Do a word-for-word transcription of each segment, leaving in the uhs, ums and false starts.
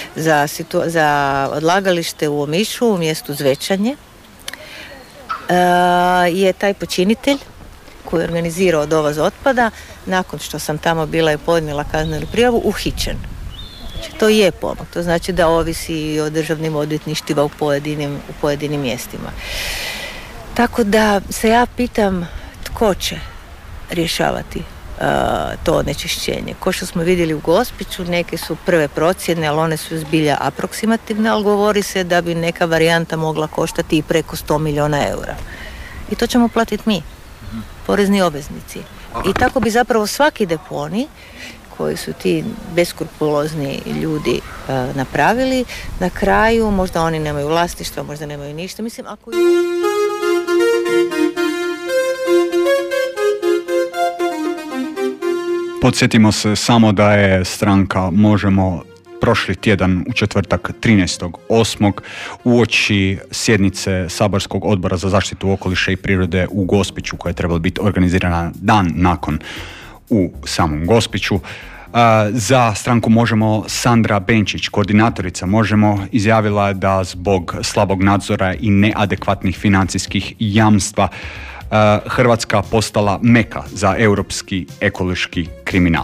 za, situ- za odlagalište u Omišu u mjestu Zvečanje e, je taj počinitelj koji je organizirao dovoz otpada, nakon što sam tamo bila i podnijela kaznenu prijavu, uhićen. Znači, to je pomak. To znači da ovisi o državnim odvjetništvima u pojedinim, u pojedinim mjestima. Tako da se ja pitam tko će rješavati uh, to onečišćenje. Ko što smo vidjeli u Gospiću, neke su prve procjene, ali one su zbilja aproksimativne, ali govori se da bi neka varijanta mogla koštati i preko sto milijuna eura. I to ćemo platiti mi, porezni obveznici. I tako bi zapravo svaki deponij koji su ti beskrupulozni ljudi uh, napravili, na kraju možda oni nemaju vlasništva, možda nemaju ništa. Mislim, ako... Podsjetimo se samo da je stranka Možemo prošli tjedan u četvrtak trinaestog osmog uoči sjednice Saborskog odbora za zaštitu okoliša i prirode u Gospiću, koja je trebala biti organizirana dan nakon u samom Gospiću. Za stranku Možemo Sandra Benčić, koordinatorica Možemo, izjavila da zbog slabog nadzora i neadekvatnih financijskih jamstva Hrvatska postala meka za europski ekološki kriminal.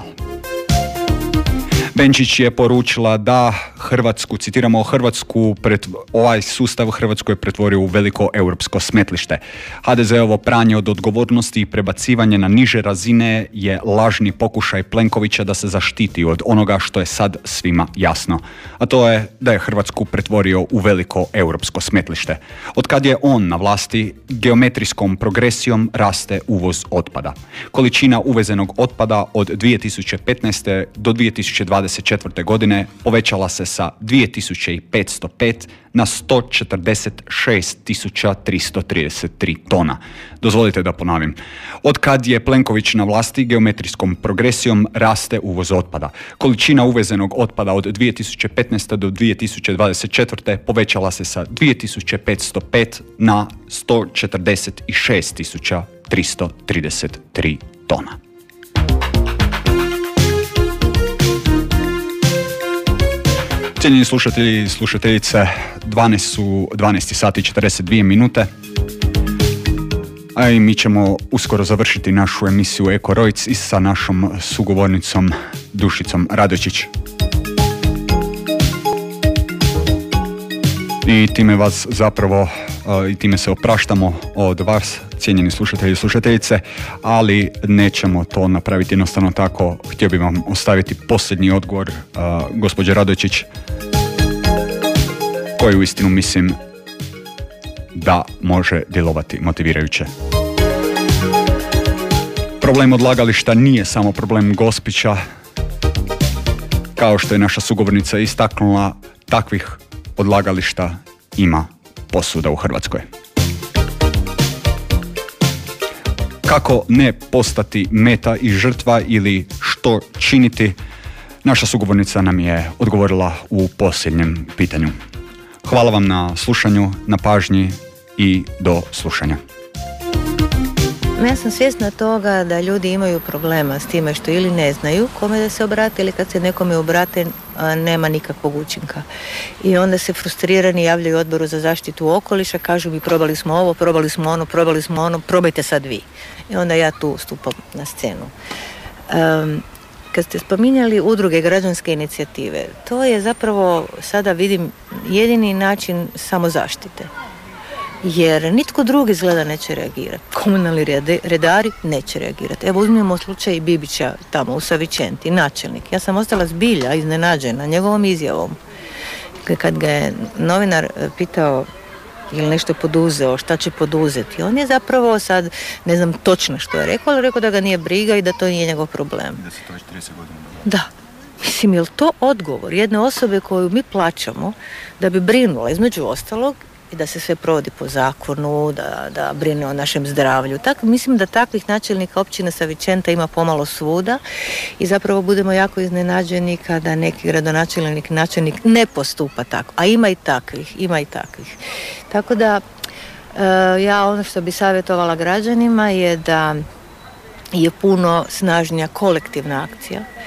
Benčić je poručila da Hrvatsku, citiramo, Hrvatsku, pret, ovaj sustav Hrvatsku je pretvorio u veliko europsko smetlište. ha de ze-ovo pranje od odgovornosti i prebacivanje na niže razine je lažni pokušaj Plenkovića da se zaštiti od onoga što je sad svima jasno. A to je da je Hrvatsku pretvorio u veliko europsko smetlište. Od kad je on na vlasti, geometrijskom progresijom raste uvoz otpada. Količina uvezenog otpada od dvije tisuće petnaeste do dvije tisuće dvadeset četvrte godine povećala se sa dvije tisuće petsto pet na sto četrdeset šest tisuća tristo trideset tri tona. Dozvolite da ponovim. Od kad je Plenković na vlasti, geometrijskom progresijom raste uvoz otpada. Količina uvezenog otpada od dvije tisuće petnaeste do dvije tisuće dvadeset četvrte povećala se sa dvije tisuće petsto pet na sto četrdeset šest tisuća tristo trideset tri tona. Cijenjeni slušatelji i slušateljice, dvanaest su dvanaest sati i četrdeset dvije minute, a i mi ćemo uskoro završiti našu emisiju Eko Rojc i sa našom sugovornicom Dušicom Radočić. I time vas zapravo, i time se opraštamo od vas, cijenjeni slušatelji i slušateljice, ali nećemo to napraviti jednostavno tako. Htio bih vam ostaviti posljednji odgovor uh, gospođe Radočić, koji uistinu mislim da može djelovati motivirajuće. Problem odlagališta nije samo problem Gospića. Kao što je naša sugovornica istaknula, takvih odlagališta ima posvuda u Hrvatskoj. Kako ne postati meta i žrtva ili što činiti, naša sugovornica nam je odgovorila u posljednjem pitanju. Hvala vam na slušanju, na pažnji i do slušanja. Ja sam svjesna toga da ljudi imaju problema s time što ili ne znaju kome da se obrate, ili kad se nekome obrate nema nikakvog učinka. I onda se frustrirani javljaju Odboru za zaštitu okoliša, kažu mi probali smo ovo, probali smo ono, probali smo ono, probajte sad vi. I onda ja tu stupam na scenu. Um, kad ste spominjali udruge građanske inicijative, to je zapravo, sada vidim, jedini način samozaštite. Jer nitko drugi izgleda neće reagirati. Komunalni redari neće reagirati. Evo uzmimo slučaj Bibića tamo u Savičenti, načelnik. Ja sam ostala zbilja iznenađena njegovom izjavom. Kad ga je novinar pitao ili nešto poduzeo, šta će poduzeti, on je zapravo sad, ne znam točno što je rekao, ali rekao da ga nije briga i da to nije njegov problem. Da se to već trideset godina. Da. Mislim, je li to odgovor jedne osobe koju mi plaćamo da bi brinula između ostalog i da se sve provodi po zakonu, da, da brine o našem zdravlju. Tak, mislim da takvih načelnika općine Savičenta ima pomalo svuda i zapravo budemo jako iznenađeni kada neki gradonačelnik, načelnik ne postupa tako. A ima i takvih, ima i takvih. Tako da e, ja ono što bi savjetovala građanima je da je puno snažnija kolektivna akcija,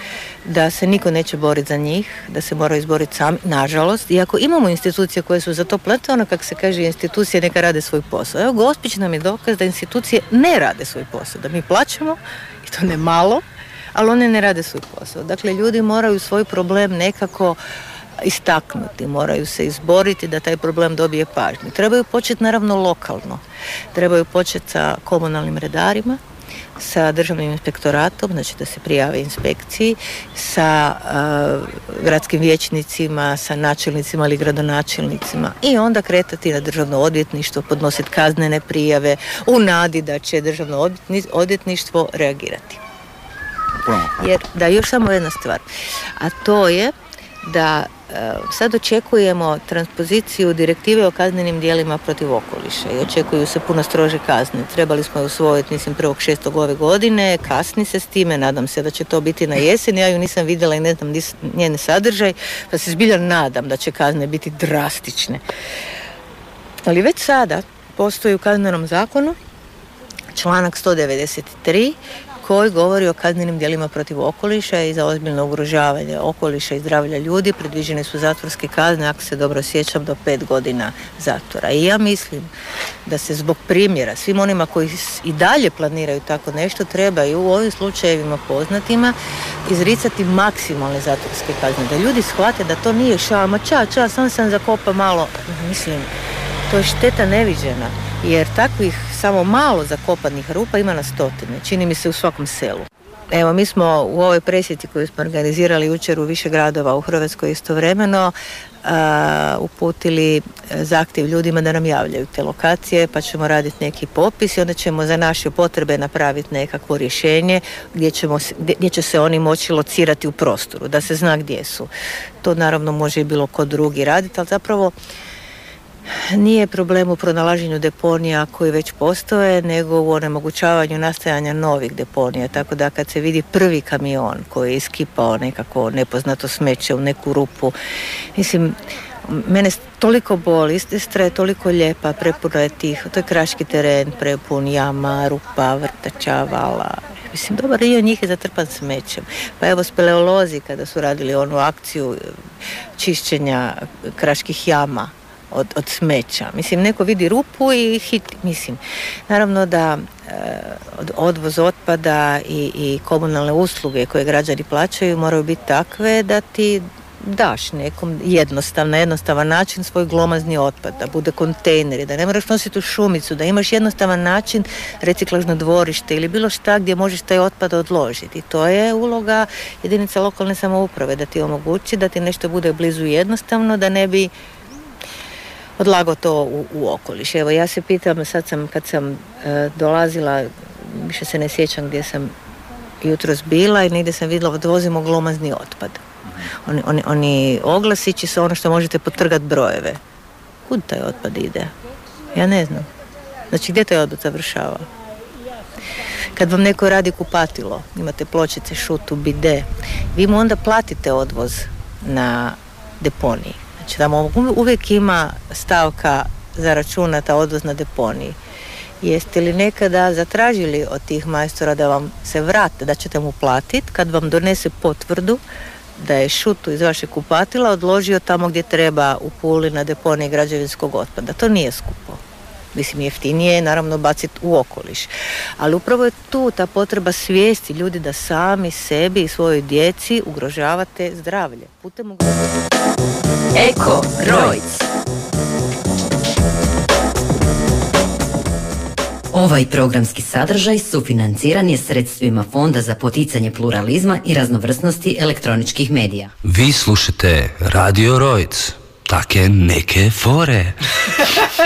da se niko neće boriti za njih, da se moraju izboriti sami, nažalost, iako imamo institucije koje su za to plate, ono kako se kaže, institucije neka rade svoj posao. Evo, Gospić nam je dokaz da institucije ne rade svoj posao, da mi plaćamo, i to ne malo, ali one ne rade svoj posao. Dakle, ljudi moraju svoj problem nekako istaknuti, moraju se izboriti da taj problem dobije pažnju. Trebaju početi naravno lokalno. Trebaju početi sa komunalnim redarima, sa državnim inspektoratom, znači da se prijave inspekciji, sa uh, gradskim vijećnicima, sa načelnicima ili gradonačelnicima i onda kretati na državno odvjetništvo, podnositi kaznene prijave u nadi da će državno odvjetništvo reagirati. Jer, da, još samo jedna stvar, a to je da e, sad očekujemo transpoziciju direktive o kaznenim djelima protiv okoliša i očekuju se puno strože kazne. Trebali smo je usvojiti, mislim, prvog šestog ove godine, kasni se s time, nadam se da će to biti na jesen, ja ju nisam vidjela i ne znam njen sadržaj, pa se zbilja nadam da će kazne biti drastične. Ali već sada postoji u Kaznenom zakonu članak sto devedeset tri koji govori o kaznenim djelima protiv okoliša i za ozbiljno ugrožavanje okoliša i zdravlja ljudi. Predviđene su zatvorske kazne, ako se dobro sjećam, do pet godina zatvora. I ja mislim da se zbog primjera svim onima koji i dalje planiraju tako nešto trebaju u ovim slučajevima poznatima izricati maksimalne zatvorske kazne. Da ljudi shvate da to nije šama, ča, ča, sam sam zakopa malo. Mislim, to je šteta neviđena. Jer takvih samo malo zakopanih rupa ima na stotine, čini mi se u svakom selu. Evo, mi smo u ovoj presjeti koju smo organizirali jučer u više gradova u Hrvatskoj istovremeno uh, uputili zahtjev ljudima da nam javljaju te lokacije, pa ćemo raditi neki popis i onda ćemo za naše potrebe napraviti nekakvo rješenje gdje, ćemo, gdje će se oni moći locirati u prostoru, da se zna gdje su. To naravno može i bilo ko drugi raditi, ali zapravo nije problem u pronalaženju deponija koji već postoje, nego u onemogućavanju nastajanja novih deponija. Tako da kad se vidi prvi kamion koji je iskipao nekako nepoznato smeće u neku rupu, mislim, mene toliko boli, Istra je toliko lijepa, prepuno je tiho, to je kraški teren, prepun jama, rupa, vrtača, vala. Mislim, dobar dio njih je zatrpan smećem. Pa evo, speleolozi kada su radili onu akciju čišćenja kraških jama Od, od smeća. Mislim, neko vidi rupu i hit, mislim. Naravno da e, od, odvoz otpada i, i komunalne usluge koje građani plaćaju moraju biti takve da ti daš nekom jednostavno, na jednostavan način svoj glomazni otpad, da bude kontejneri, da ne moraš nositi u šumicu, da imaš jednostavan način reciklažno dvorište ili bilo šta gdje možeš taj otpad odložiti. To je uloga jedinica lokalne samouprave, da ti omogući da ti nešto bude blizu jednostavno, da ne bi odlagao to u, u okoliš. Evo, ja se pitam, sad sam, kad sam e, dolazila, više se ne sjećam gdje sam jutros bila i negdje sam vidjela, odvozimo glomazni otpad. Oni, oni, oni oglasići su ono što možete potrgati brojeve. Kud taj otpad ide? Ja ne znam. Znači, gdje taj otpad završava? Kad vam neko radi kupatilo, imate pločice, šutu, bide, vi mu onda platite odvoz na deponiji. Znači, tamo uvijek ima stavka zaračunata odvoz na deponiji. Jeste li nekada zatražili od tih majstora da vam se vrate, da ćete mu platiti kad vam donese potvrdu da je šutu iz vašeg kupatila odložio tamo gdje treba u Puli na deponiji građevinskog otpada? To nije skupo. Mislim, jeftinije je naravno baciti u okoliš. Ali upravo je tu ta potreba svijesti ljudi da sami sebi i svojoj djeci ugrožavate zdravlje. Putem ugrožavate. Eko Rojc. Ovaj programski sadržaj sufinanciran je sredstvima Fonda za poticanje pluralizma i raznovrsnosti elektroničkih medija. Vi slušate Radio Rojc. Take neke fore.